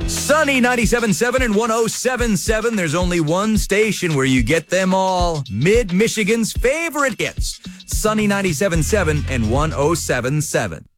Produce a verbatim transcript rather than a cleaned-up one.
Sunny ninety-seven point seven and one oh seven point seven. There's only one station where you get them all. Mid-Michigan's favorite hits. Sunny ninety-seven point seven and one oh seven point seven.